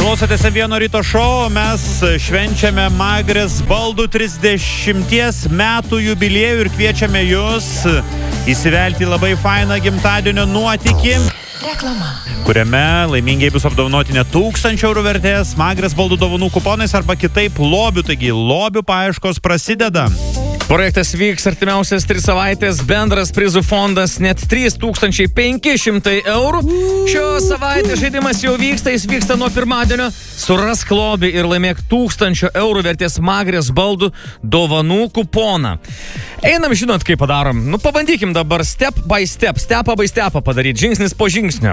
Klausotės vieno ryto šou, mes švenčiame Magrės baldų 30 metų jubiliejų ir kviečiame jūs įsivelti labai fainą gimtadienio nuotykį, kuriame laimingiai bus apdovanoti net 1000 eurų vertės Magrės baldų dovanų kuponais arba kitaip lobių, taigi lobių paieškos prasideda. Projektas vyks artimiausias 3 savaitės, bendras prizų fondas net 3500 eurų. Šios savaitės žaidimas jau vyksta, jis vyksta nuo pirmadienio. Surask lobį ir laimėk 1000 eurų vertės Magrės baldų dovanų kuponą. Einam, žinot, kaip padarom. Pabandykim dabar step by step, stepą by stepą padaryti, žingsnis po žingsnio.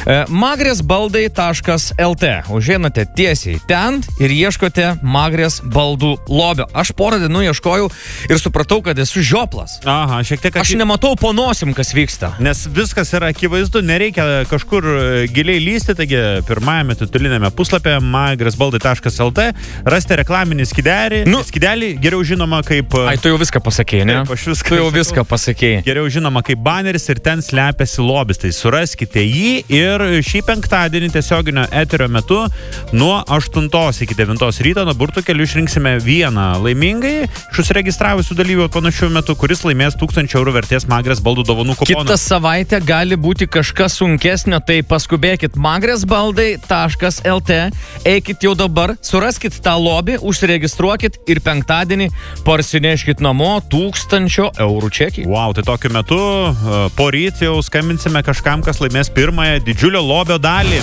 Magresbaldai.lt. Užeinate tiesiai ten ir ieškote Magrės baldų lobio. Aš porą dienų ieškojau ir supratau, kad esu žioplas. Aha, šiek tiek... Aš nematau po nosim, kas vyksta. Nes viskas yra akivaizdu, nereikia kažkur giliai lysti, taigi pirmajame titulinėme puslapyje magresbaldai.lt rasite reklaminį skidelį, geriau žinoma kaip... Ai, tu jau viską pasakėjai, ne? Taip, tu jau viską pasakėjai. Geriau žinoma kaip baneris ir ten slepiasi lobis, tai suraskite jį ir šį penktadienį tiesioginio eterio metu nuo 8 iki 9 ryto nuo burtų kelių išrinksime vieną laimingai iš užsiregistravusių dalyvių panašių metų, kuris laimės 1000 eurų vertės Magrės baldų dovanų kuponą. Kitą savaitę gali būti kažkas sunkesnio, tai paskubėkit magresbaldai.lt, eikit jau dabar, suraskit tą lobį, užsiregistruokit ir penktadienį parsineškit namo 1000 eurų čekį. Wow, tai tokiu metu poryt jau skambinsime kažkam, kas laimės pirmąją didžiulio lobio dalį.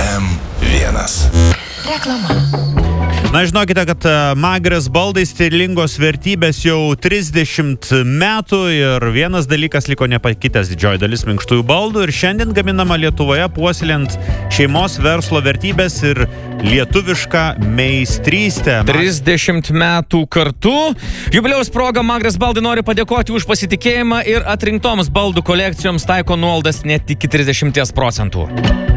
M1. Reklama. Na, žinokite, kad Magrės baldai stilingos vertybės jau 30 metų ir vienas dalykas liko nepakitęs, didžioji dalis minkštųjų baldų ir šiandien gaminama Lietuvoje puoselėjant šeimos verslo vertybės ir lietuvišką meistrystę. 30 metų kartu. Jubiliejaus proga Magrės baldai nori padėkoti už pasitikėjimą ir atrinktoms baldų kolekcijoms taiko nuolaidas net iki 30%.